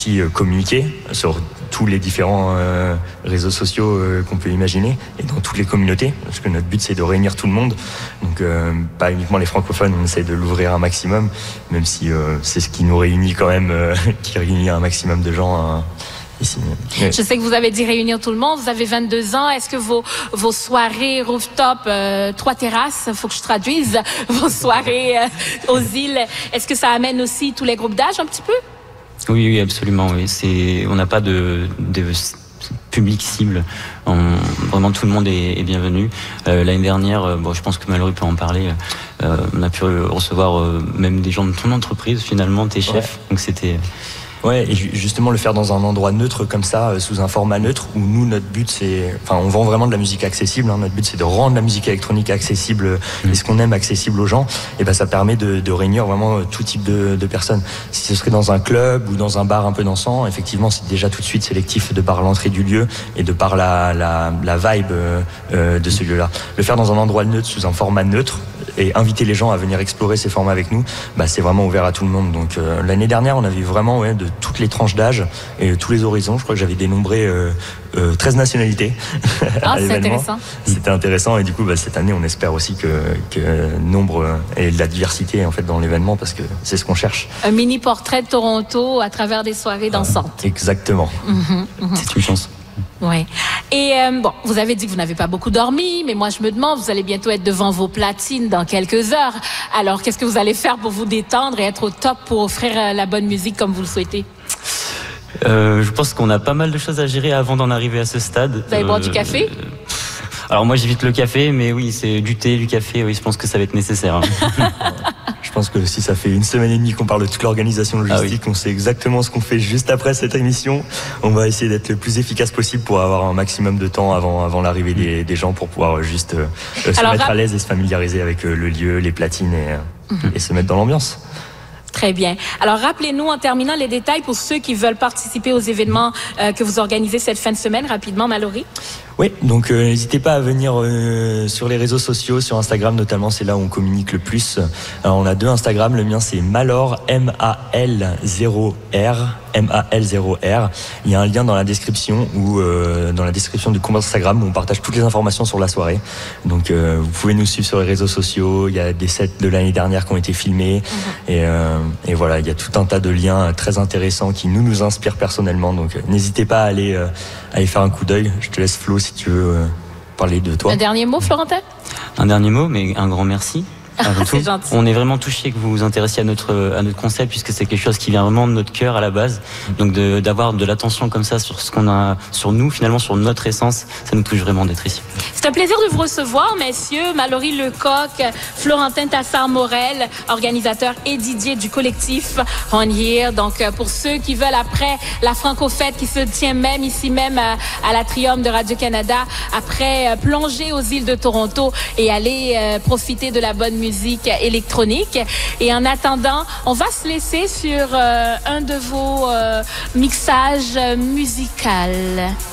communiquer sur tous les différents réseaux sociaux qu'on peut imaginer et dans toutes les communautés, parce que notre but c'est de réunir tout le monde, donc pas uniquement les francophones, on essaie de l'ouvrir un maximum, même si c'est ce qui nous réunit quand même, qui réunit un maximum de gens ici. Ouais. Je sais que vous avez dit réunir tout le monde, vous avez 22 ans, est-ce que vos soirées rooftop, 3 terrasses, il faut que je traduise, vos soirées aux îles, est-ce que ça amène aussi tous les groupes d'âge un petit peu? Oui, absolument. Oui. On n'a pas de public cible. Vraiment, tout le monde est bienvenu. L'année dernière, je pense que Mallory peut en parler. On a pu recevoir même des gens de ton entreprise, finalement, tes chefs. Ouais. Donc c'était. Ouais, et justement le faire dans un endroit neutre comme ça, sous un format neutre, où nous, notre but c'est... Enfin, on vend vraiment de la musique accessible, hein, notre but c'est de rendre la musique électronique accessible, et ce qu'on aime accessible aux gens, et ben ça permet de réunir vraiment tout type de personnes. Si ce serait dans un club ou dans un bar un peu dansant, effectivement c'est déjà tout de suite sélectif de par l'entrée du lieu et de par la vibe de ce lieu-là. Le faire dans un endroit neutre, sous un format neutre, et inviter les gens à venir explorer ces formats avec nous, c'est vraiment ouvert à tout le monde. Donc l'année dernière, on avait vraiment de toutes les tranches d'âge et tous les horizons. Je crois que j'avais dénombré 13 nationalités. Ah, c'est intéressant. C'était intéressant et du coup, cette année, on espère aussi que nombre et de la diversité en fait dans l'événement, parce que c'est ce qu'on cherche. Un mini portrait de Toronto à travers des soirées dansantes. Exactement. C'est une chance. Oui. Et vous avez dit que vous n'avez pas beaucoup dormi, mais moi je me demande, vous allez bientôt être devant vos platines dans quelques heures. Alors, qu'est-ce que vous allez faire pour vous détendre et être au top pour offrir la bonne musique comme vous le souhaitez? Je pense qu'on a pas mal de choses à gérer avant d'en arriver à ce stade. Vous allez boire du café? Alors moi j'évite le café, mais oui, c'est du thé, du café, oui, je pense que ça va être nécessaire. Je pense que si ça fait 1 semaine et demie qu'on parle de toute l'organisation logistique, on sait exactement ce qu'on fait juste après cette émission. On va essayer d'être le plus efficace possible pour avoir un maximum de temps avant l'arrivée des gens, pour pouvoir juste se mettre à l'aise et se familiariser avec le lieu, les platines et se mettre dans l'ambiance. Très bien. Alors, rappelez-nous en terminant les détails pour ceux qui veulent participer aux événements que vous organisez cette fin de semaine, rapidement, Mallory. Oui, donc n'hésitez pas à venir sur les réseaux sociaux, sur Instagram notamment, c'est là où on communique le plus. Alors, on a 2 Instagram, le mien c'est Malor, M-A-L-0-R. M-A-L-0-R. Il y a un lien dans la description dans la description du compte Instagram où on partage toutes les informations sur la soirée. Donc vous pouvez nous suivre sur les réseaux sociaux. Il y a des sets de l'année dernière qui ont été filmés et voilà, il y a tout un tas de liens très intéressants qui nous inspirent personnellement. Donc n'hésitez pas à aller faire un coup d'œil. Je te laisse Flo si tu veux parler de toi. Un dernier mot, Florentin? Un dernier mot, mais un grand merci. C'est gentil. On est vraiment touchés que vous vous intéressiez à notre concept, puisque c'est quelque chose qui vient vraiment de notre cœur à la base. Donc d'avoir de l'attention comme ça sur ce qu'on a, sur nous, finalement sur notre essence, ça nous touche vraiment d'être ici. C'est un plaisir de vous recevoir, messieurs. Mallory Lecoq, Florentin Tassard-Morel, organisateur et DJ du collectif On Here. Donc pour ceux qui veulent, après la Franco-Fête qui se tient même ici même à l'Atrium de Radio-Canada, après plonger aux îles de Toronto et aller profiter de la bonne musique électronique. Et en attendant, on va se laisser sur un de vos mixages musicaux.